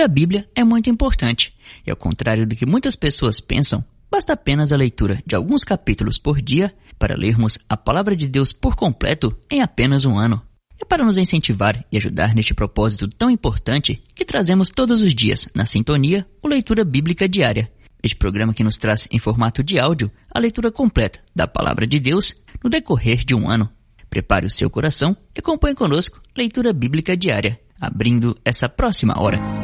a Bíblia é muito importante, e ao contrário do que muitas pessoas pensam, basta apenas a leitura de alguns capítulos por dia para lermos a Palavra de Deus por completo em apenas um ano. É para nos incentivar e ajudar neste propósito tão importante que trazemos todos os dias, na Sintonia, o Leitura Bíblica Diária. Este programa que nos traz em formato de áudio a leitura completa da Palavra de Deus no decorrer de um ano. Prepare o seu coração e acompanhe conosco Leitura Bíblica Diária, abrindo essa próxima hora.